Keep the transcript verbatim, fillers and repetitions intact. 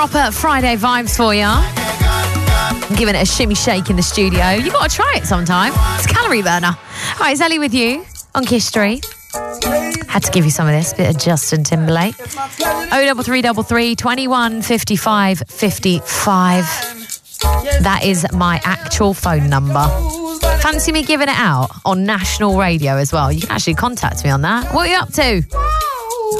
Proper Friday vibes for you. I'm giving it a shimmy shake in the studio. You've got to try it sometime. It's a calorie burner. All right, it's Ellie with you on Kiss Street. Had to give you some of this, bit of Justin Timberlake. oh three three three three, twenty-one, fifty-five, fifty-five. That is my actual phone number. Fancy me giving it out on national radio as well? You can actually contact me on that. What are you up to?